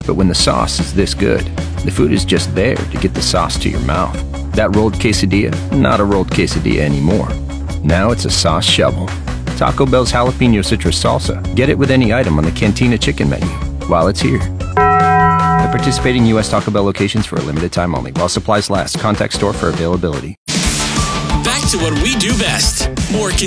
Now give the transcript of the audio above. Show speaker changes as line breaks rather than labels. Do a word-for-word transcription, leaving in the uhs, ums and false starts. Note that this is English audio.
But when the sauce is this good, the food is just there to get the sauce to your mouth. That rolled quesadilla, not a rolled quesadilla anymore. Now it's a sauce shovel. Taco Bell's jalapeno citrus salsa. Get it with any item on the Cantina chicken menu while it's here. At participating U S Taco Bell locations for a limited time only. While supplies last. Contact store for availability.
Back to what we do best. More